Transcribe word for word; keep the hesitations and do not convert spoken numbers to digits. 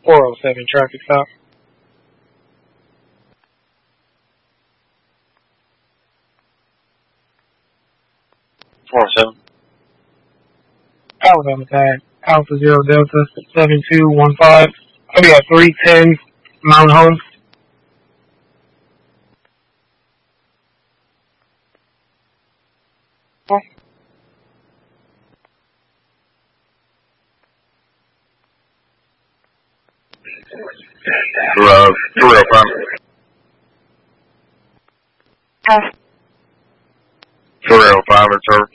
four oh seven traffic stop. four oh seven. I was on the tag. Alpha Zero Delta seven two one five. I'll be at three ten Mount Holmes. Uh, three oh five. Huh? three oh five, it's her.